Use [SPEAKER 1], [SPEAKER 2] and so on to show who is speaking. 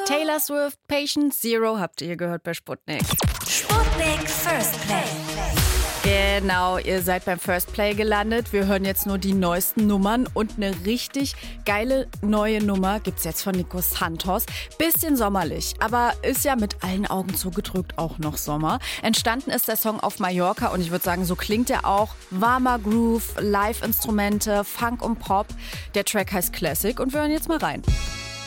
[SPEAKER 1] Taylor Swift, Patient Zero habt ihr gehört bei Sputnik.
[SPEAKER 2] Sputnik First Play.
[SPEAKER 1] Genau, ihr seid beim First Play gelandet. Wir hören jetzt nur die neuesten Nummern und eine richtig geile neue Nummer gibt's jetzt von Nico Santos. Bisschen sommerlich, aber ist ja mit allen Augen zugedrückt auch noch Sommer. Entstanden ist der Song auf Mallorca und ich würde sagen, so klingt er auch. Warmer Groove, Live-Instrumente, Funk und Pop. Der Track heißt Classic und wir hören jetzt mal rein.